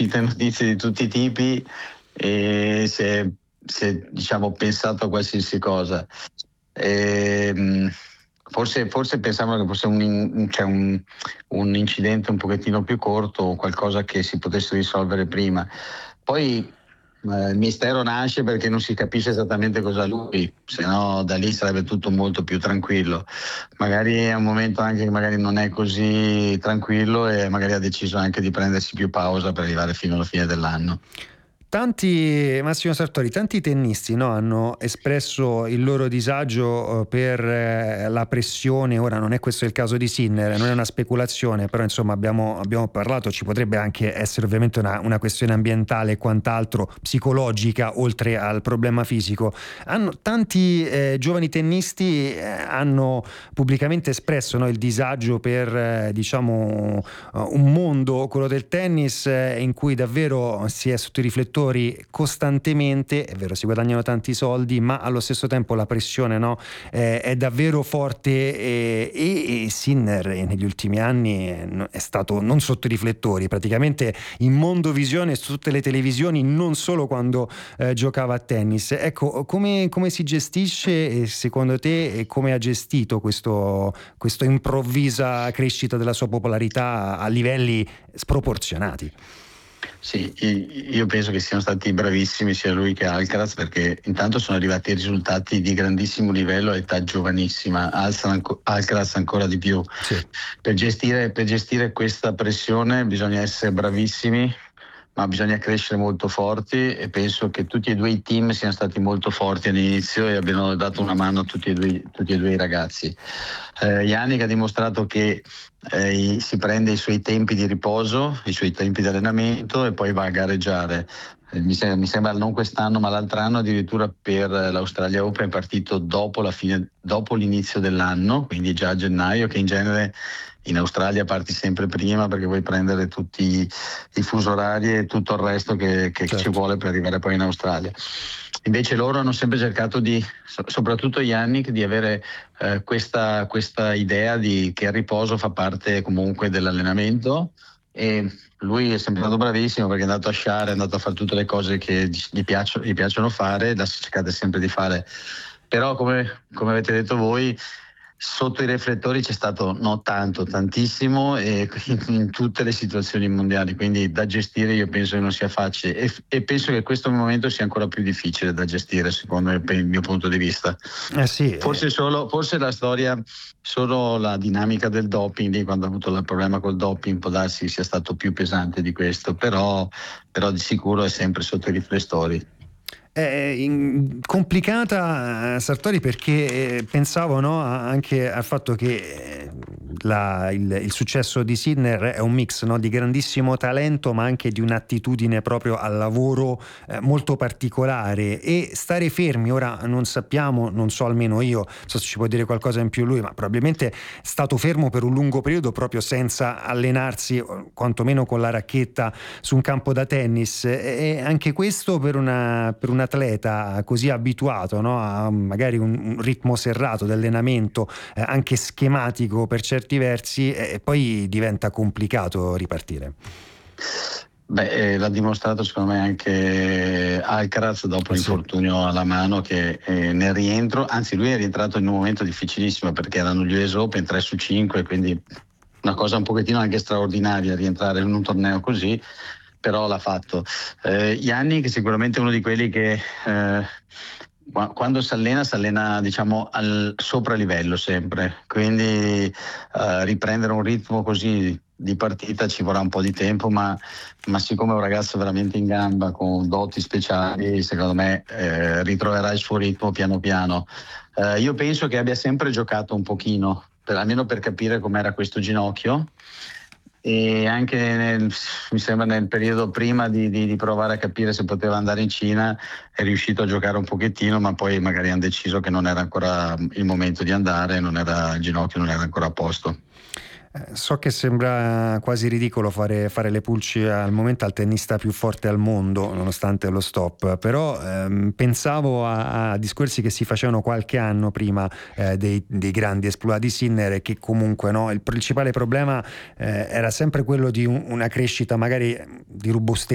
sentite notizie di tutti i tipi e si è diciamo pensato a qualsiasi cosa. Forse pensavano che fosse un incidente un pochettino più corto o qualcosa che si potesse risolvere prima. Poi il mistero nasce perché non si capisce esattamente cosa ha lui, se no da lì sarebbe tutto molto più tranquillo. Magari è un momento anche che magari non è così tranquillo e magari ha deciso anche di prendersi più pausa per arrivare fino alla fine dell'anno. Massimo Sartori, tanti tennisti, no, hanno espresso il loro disagio per la pressione. Ora non è questo il caso di Sinner, non è una speculazione, però insomma abbiamo parlato, ci potrebbe anche essere ovviamente una questione ambientale e quant'altro, psicologica, oltre al problema fisico. Tanti giovani tennisti hanno pubblicamente espresso, no, il disagio per diciamo un mondo, quello del tennis, in cui davvero si è sotto i riflettori costantemente. È vero, si guadagnano tanti soldi, ma allo stesso tempo la pressione, no, è davvero forte, e Sinner negli ultimi anni è stato non sotto i riflettori, praticamente in mondovisione su tutte le televisioni, non solo quando giocava a tennis. Ecco, come si gestisce secondo te, e come ha gestito questo improvvisa crescita della sua popolarità a livelli sproporzionati? Sì, io penso che siano stati bravissimi sia lui che Alcaraz, perché intanto sono arrivati risultati di grandissimo livello a età giovanissima, Alcaraz ancora di più. Sì. Per gestire questa pressione bisogna essere bravissimi, ma bisogna crescere molto forti, e penso che tutti e due i team siano stati molto forti all'inizio e abbiano dato una mano a tutti e due i ragazzi. Yannick ha dimostrato che si prende i suoi tempi di riposo, i suoi tempi di allenamento e poi va a gareggiare. Mi sembra non quest'anno ma l'altro anno addirittura per l'Australia Open è partito dopo l'inizio dell'anno, quindi già a gennaio, che in genere in Australia parti sempre prima perché vuoi prendere tutti i fusi orari e tutto il resto che Certo. ci vuole per arrivare poi in Australia. Invece loro hanno sempre cercato soprattutto Yannick, di avere questa idea che il riposo fa parte comunque dell'allenamento, e lui è sempre stato bravissimo perché è andato a sciare, è andato a fare tutte le cose che gli piacciono fare, le cercate sempre di fare. Però come avete detto voi, sotto i riflettori c'è stato tantissimo, e in tutte le situazioni mondiali, quindi da gestire io penso che non sia facile, e penso che questo momento sia ancora più difficile da gestire, secondo il mio punto di vista. Sì, Forse la storia, solo la dinamica del doping, di quando ha avuto il problema col doping, può darsi sia stato più pesante di questo, però di sicuro è sempre sotto i riflettori. Complicata, Sartori, perché pensavo, no, anche al fatto che il successo di Sinner è un mix, no, di grandissimo talento ma anche di un'attitudine proprio al lavoro molto particolare, e stare fermi. Ora non sappiamo, non so, almeno io, non so se ci può dire qualcosa in più lui, ma probabilmente è stato fermo per un lungo periodo proprio senza allenarsi, quantomeno con la racchetta, su un campo da tennis, e anche questo per un atleta così abituato, no, a magari un ritmo serrato di allenamento, anche schematico per certi versi, e poi diventa complicato ripartire. L'ha dimostrato secondo me anche Alcaraz dopo l'infortunio alla mano, che nel rientro, anzi lui è rientrato in un momento difficilissimo perché erano gli US Open 3-5, quindi una cosa un pochettino anche straordinaria rientrare in un torneo così, però l'ha fatto. Yannick sicuramente è uno di quelli che quando si allena diciamo al sopralivello sempre, quindi riprendere un ritmo così di partita ci vorrà un po' di tempo, ma siccome è un ragazzo veramente in gamba con doti speciali, secondo me ritroverà il suo ritmo piano piano. Io penso che abbia sempre giocato un pochino, almeno per capire com'era questo ginocchio, e anche mi sembra nel periodo prima di provare a capire se poteva andare in Cina è riuscito a giocare un pochettino, ma poi magari hanno deciso che non era ancora il momento di andare, il ginocchio non era ancora a posto. So che sembra quasi ridicolo fare le pulci al momento al tennista più forte al mondo, nonostante lo stop, però pensavo a discorsi che si facevano qualche anno prima dei grandi esploit di Sinner, e che comunque, no, il principale problema era sempre quello di una crescita magari di robustezza